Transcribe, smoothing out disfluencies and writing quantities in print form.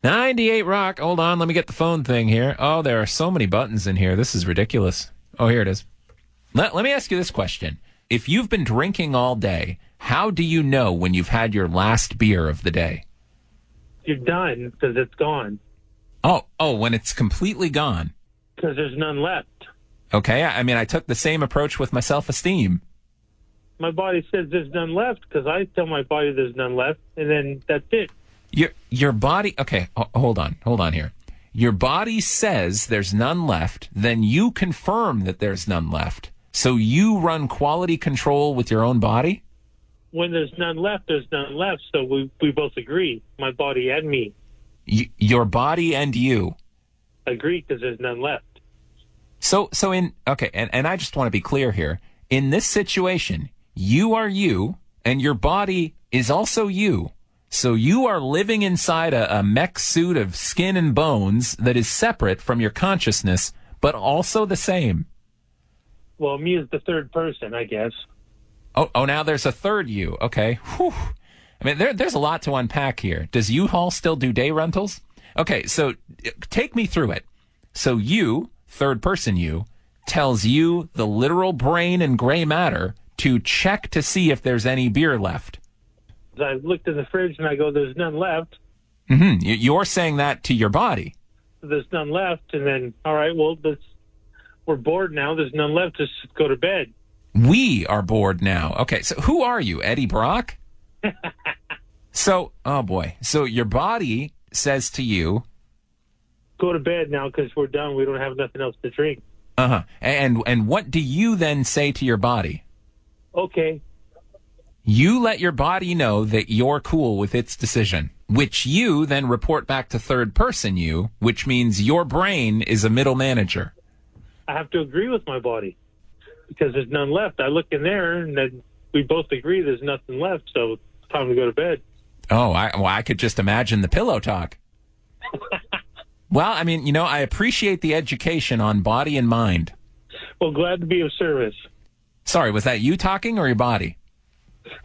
98 Rock. Hold on, let me get the phone thing here. Oh, there are so many buttons in here. This is ridiculous. Oh, here it is. Let me ask you this question. If you've been drinking all day, how do you know when you've had your last beer of the day? You're done because it's gone. Oh, when it's completely gone. Because there's none left. Okay, I mean, I took the same approach with my self-esteem. My body says there's none left because I tell my body there's none left, and then that's it. Your body, okay, hold on here. Your body says there's none left, then you confirm that there's none left. So you run quality control with your own body? When there's none left, there's none left. So we both agree, my body and me. Your body and you? Agree because there's none left. And I just want to be clear here. In this situation, you are you, and your body is also you. So you are living inside a mech suit of skin and bones that is separate from your consciousness, but also the same. Well, me is the third person, I guess. Oh, now there's a third you. Okay. Whew. I mean, there's a lot to unpack here. Does U-Haul still do day rentals? Okay, so take me through it. So you, third person you, tells you, the literal brain and gray matter, to check to see if there's any beer left. I looked in the fridge and I go, there's none left. Mm-hmm. You're saying that to your body. There's none left. And then, all right, well, we're bored now. There's none left. Just go to bed. We are bored now. Okay, so who are you, Eddie Brock? Oh boy. So your body says to you, go to bed now because we're done. We don't have nothing else to drink. Uh-huh. And what do you then say to your body? Okay. You let your body know that you're cool with its decision, which you then report back to third person you, which means your brain is a middle manager. I have to agree with my body because there's none left. I look in there and then we both agree there's nothing left, so it's time to go to bed. Oh, I could just imagine the pillow talk. Well, I mean, I appreciate the education on body and mind. Well, glad to be of service. Sorry, was that you talking or your body?